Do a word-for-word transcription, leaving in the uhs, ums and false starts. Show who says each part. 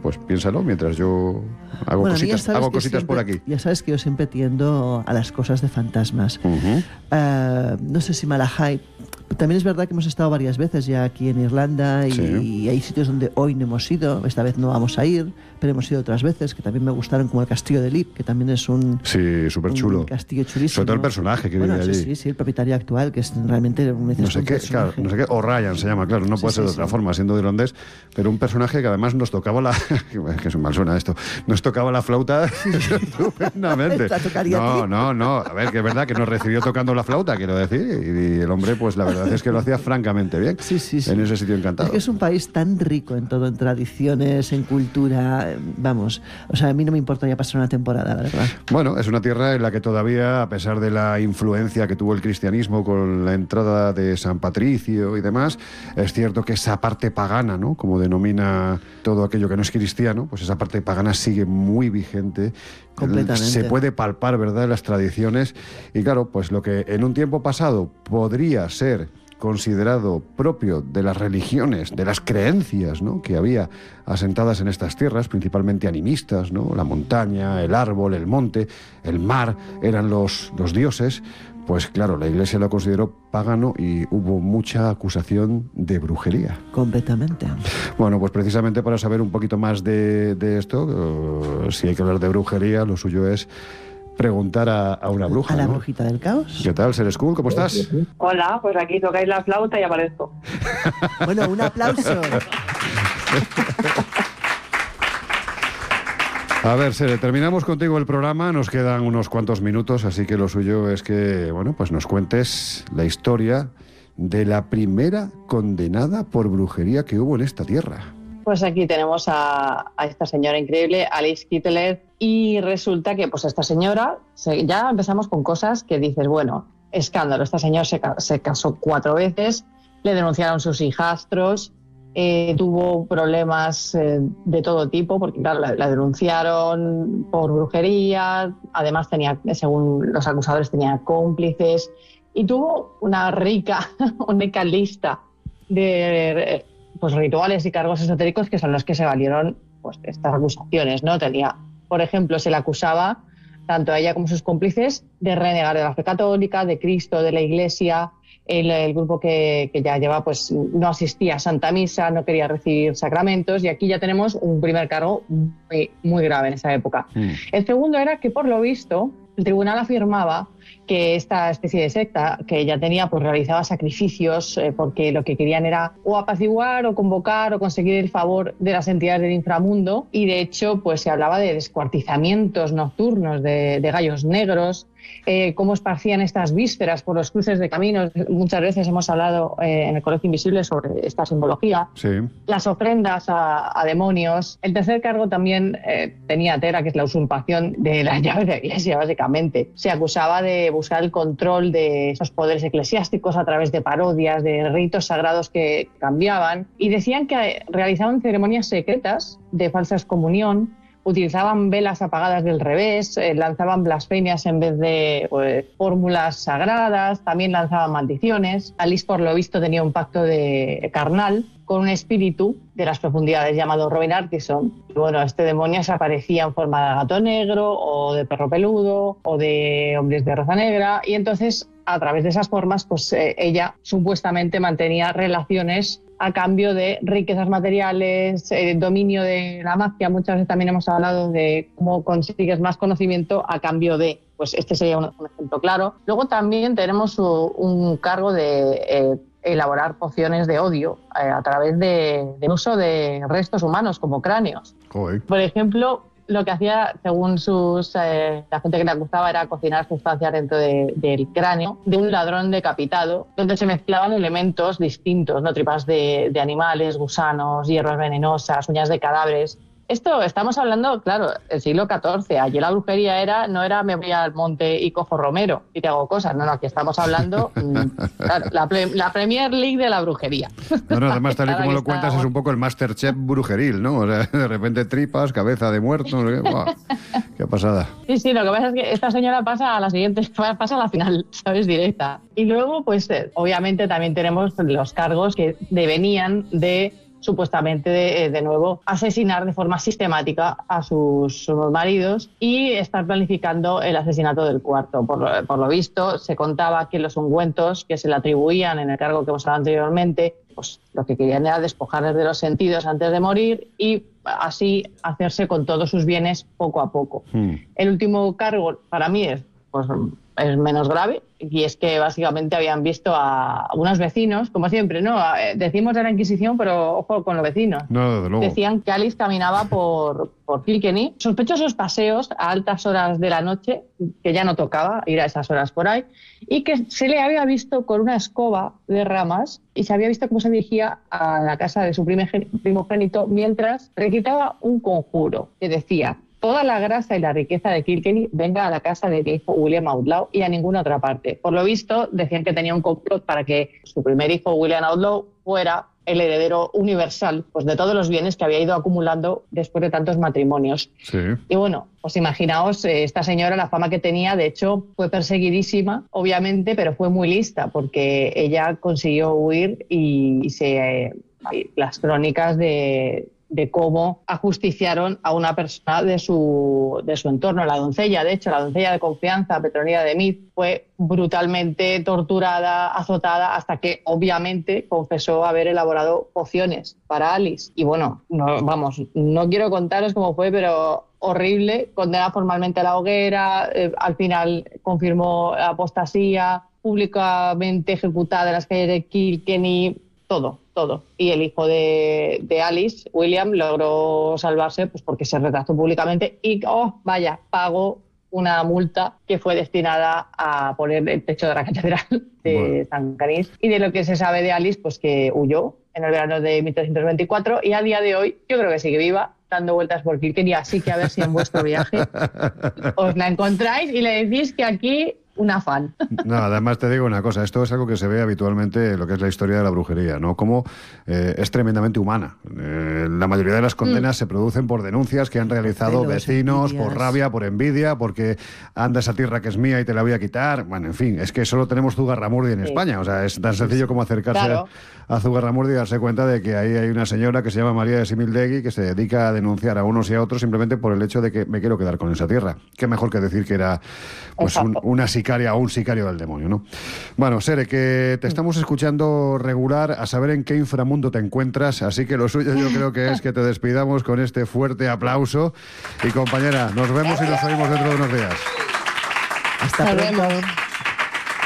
Speaker 1: pues piénsalo mientras yo hago
Speaker 2: bueno,
Speaker 1: cositas, hago cositas
Speaker 2: siempre,
Speaker 1: por aquí.
Speaker 2: Ya sabes que yo siempre tiendo a las cosas de fantasmas.
Speaker 1: Uh-huh.
Speaker 2: Uh, no sé si Malahide. También es verdad que hemos estado varias veces ya aquí en Irlanda y,
Speaker 1: sí.
Speaker 2: y hay sitios donde hoy no hemos ido, esta vez no vamos a ir, pero hemos ido otras veces que también me gustaron, como el Castillo de Lip, que también es un,
Speaker 1: sí, súper chulo.
Speaker 2: Un castillo chulísimo.
Speaker 1: Sobre todo el personaje que
Speaker 2: bueno,
Speaker 1: vive
Speaker 2: sí,
Speaker 1: allí.
Speaker 2: Sí, sí, el propietario actual, que es realmente un
Speaker 1: no sé qué, claro, no sé qué, O'Ryan se llama, claro, no
Speaker 2: sí,
Speaker 1: puede
Speaker 2: sí,
Speaker 1: ser de
Speaker 2: sí.
Speaker 1: otra forma, siendo irlandés, pero un personaje que además nos tocaba la... que es mal suena esto, nos tocaba la flauta estupendamente. No, no, no, a ver, que es verdad que nos recibió tocando la flauta, quiero decir, y el hombre, pues la verdad es que lo hacía francamente bien,
Speaker 2: sí, sí, sí.
Speaker 1: en ese sitio encantado.
Speaker 2: Es que es un país tan rico en todo, en tradiciones, en cultura, vamos, o sea, a mí no me importaría pasar una temporada, la verdad.
Speaker 1: Bueno, es una tierra en la que todavía, a pesar de la influencia que tuvo el cristianismo con la entrada de San Patricio y demás, es cierto que esa parte pagana, ¿no?, como denomina todo aquello que no es cristiano, pues esa parte pagana sigue muy vigente.
Speaker 2: Completamente.
Speaker 1: Se puede palpar, ¿verdad?, las tradiciones. Y claro, pues lo que en un tiempo pasado podría ser considerado propio de las religiones, de las creencias, ¿no?, que había asentadas en estas tierras, principalmente animistas, ¿no?, la montaña, el árbol, el monte, el mar, eran los, los dioses. Pues claro, la Iglesia lo consideró pagano y hubo mucha acusación de brujería.
Speaker 2: Completamente.
Speaker 1: Bueno, pues precisamente para saber un poquito más de, de esto, uh, si hay que hablar de brujería, lo suyo es preguntar a, a una bruja,
Speaker 2: a la
Speaker 1: ¿no?
Speaker 2: brujita del caos.
Speaker 1: ¿Qué tal, Ser School? ¿Cómo estás?
Speaker 3: Hola, pues aquí tocáis la flauta y aparezco.
Speaker 2: Bueno, un aplauso.
Speaker 1: A ver, Sere, terminamos contigo el programa, nos quedan unos cuantos minutos, así que lo suyo es que, bueno, pues nos cuentes la historia de la primera condenada por brujería que hubo en esta tierra.
Speaker 3: Pues aquí tenemos a, a esta señora increíble, Alice Kittler, y resulta que pues esta señora, se, ya empezamos con cosas que dices, bueno, escándalo, esta señora se, se casó cuatro veces, le denunciaron sus hijastros, eh, tuvo problemas eh, de todo tipo, porque claro, la, la denunciaron por brujería, además tenía, según los acusadores, tenía cómplices, y tuvo una rica, una rica lista de... pues rituales y cargos esotéricos que son los que se valieron pues de estas acusaciones, ¿no? Tenía, por ejemplo, se le acusaba tanto a ella como a sus cómplices de renegar de la fe católica, de Cristo, de la Iglesia. El, el grupo que, que ya lleva pues no asistía a Santa Misa, no quería recibir sacramentos, y aquí ya tenemos un primer cargo muy, muy grave en esa época. Mm. El segundo era que, por lo visto, el tribunal afirmaba que esta especie de secta que ella tenía pues realizaba sacrificios eh, porque lo que querían era o apaciguar o convocar o conseguir el favor de las entidades del inframundo, y de hecho pues se hablaba de descuartizamientos nocturnos de, de gallos negros, eh, cómo esparcían estas vísceras por los cruces de caminos. Muchas veces hemos hablado eh, en el Colegio Invisible sobre esta simbología.
Speaker 1: Sí.
Speaker 3: Las ofrendas a, a demonios. El tercer cargo también eh, tenía tela, que es la usurpación de las llaves de la Iglesia, básicamente. Se acusaba de buscar el control de esos poderes eclesiásticos a través de parodias, de ritos sagrados que cambiaban, y decían que realizaban ceremonias secretas de falsa excomunión, utilizaban velas apagadas del revés, eh, lanzaban blasfemias en vez de pues, fórmulas sagradas, también lanzaban maldiciones. Alice, por lo visto, tenía un pacto de carnal con un espíritu de las profundidades llamado Robin Artison. Bueno, este demonio se aparecía en forma de gato negro o de perro peludo o de hombres de raza negra, y entonces a través de esas formas pues eh, ella supuestamente mantenía relaciones a cambio de riquezas materiales, eh, dominio de la magia. Muchas veces también hemos hablado de cómo consigues más conocimiento a cambio de, pues este sería un, un ejemplo claro. Luego también tenemos un, un cargo de eh, elaborar pociones de odio eh, a través de, del uso de restos humanos como cráneos.
Speaker 1: Joder.
Speaker 3: Por ejemplo, lo que hacía, según sus eh, la gente que le acusaba, era cocinar sustancias dentro de, del cráneo de un ladrón decapitado, donde se mezclaban elementos distintos, ¿no? Tripas de, de animales, gusanos, hierbas venenosas, uñas de cadáveres. Esto estamos hablando, claro, del siglo catorce. Allí la brujería era, no era me voy al monte y cojo romero y te hago cosas. No, no, aquí estamos hablando claro, la, pre, la Premier League de la brujería.
Speaker 1: No, no, además, tal y como lo cuentas, es un poco el Masterchef brujeril, ¿no? O sea, de repente tripas, cabeza de muerto, no sé qué. ¡Wow! ¡Qué pasada!
Speaker 3: Sí, sí, lo que pasa es que esta señora pasa a la siguiente, pasa a la final, ¿sabes? Directa. Y luego, pues, obviamente también tenemos los cargos que devenían de supuestamente de, de nuevo asesinar de forma sistemática a sus, sus maridos y estar planificando el asesinato del cuarto. Por lo, por lo visto, se contaba que los ungüentos que se le atribuían en el cargo que hemos hablado anteriormente, pues lo que querían era despojarles de los sentidos antes de morir y así hacerse con todos sus bienes poco a poco. Hmm. El último cargo para mí es, pues, es menos grave, y es que básicamente habían visto a unos vecinos, como siempre, ¿no? Decimos de la Inquisición, pero ojo con los vecinos.
Speaker 1: No, desde luego.
Speaker 3: Decían que Alice caminaba por, por Kilkenny, sospechosos paseos a altas horas de la noche, que ya no tocaba ir a esas horas por ahí, y que se le había visto con una escoba de ramas y se había visto cómo se dirigía a la casa de su primogénito mientras recitaba un conjuro que decía: toda la grasa y la riqueza de Kilkenny venga a la casa de mi hijo William Outlaw y a ninguna otra parte. Por lo visto, decían que tenía un complot para que su primer hijo, William Outlaw, fuera el heredero universal, pues, de todos los bienes que había ido acumulando después de tantos matrimonios.
Speaker 1: Sí.
Speaker 3: Y bueno, pues imaginaos, eh, esta señora, la fama que tenía, de hecho, fue perseguidísima, obviamente, pero fue muy lista, porque ella consiguió huir y, y se, eh, las crónicas de... de cómo ajusticiaron a una persona de su, de su entorno. La doncella, de hecho, la doncella de confianza, Petronila de Meath, fue brutalmente torturada, azotada, hasta que obviamente confesó haber elaborado pociones para Alice. Y bueno, no, vamos, no quiero contaros cómo fue, pero horrible, condenada formalmente a la hoguera, eh, al final confirmó la apostasía, públicamente ejecutada en las calles de Kilkenny, todo, todo. Y el hijo de, de Alice, William, logró salvarse pues porque se retractó públicamente y, oh, vaya, pagó una multa que fue destinada a poner el techo de la catedral de bueno. San Canís. Y de lo que se sabe de Alice, pues que huyó en el verano de mil trescientos veinticuatro y a día de hoy yo creo que sigue viva, dando vueltas por Kilkenny, así que a ver si en vuestro viaje os la encontráis y le decís que aquí una fan.
Speaker 1: No, además te digo una cosa, esto es algo que se ve habitualmente en lo que es la historia de la brujería, ¿no? Como eh, es tremendamente humana. Eh, la mayoría de las condenas mm. se producen por denuncias que han realizado Celos, vecinos, envidias. Por rabia, por envidia, porque anda esa tierra que es mía y te la voy a quitar. Bueno, en fin, es que solo tenemos Zugarramurdi en sí. España. O sea, es tan sencillo como acercarse claro. a Zugarramurdi y darse cuenta de que ahí hay una señora que se llama María de Simildegui que se dedica a denunciar a unos y a otros simplemente por el hecho de que me quiero quedar con esa tierra. Qué mejor que decir que era pues un, una sicaria o un sicario del demonio, ¿no? Bueno, Sere, que te estamos escuchando regular, a saber en qué inframundo te encuentras, así que lo suyo yo creo que es que te despidamos con este fuerte aplauso. Y compañera, nos vemos y nos oímos dentro de unos días.
Speaker 2: Hasta pronto.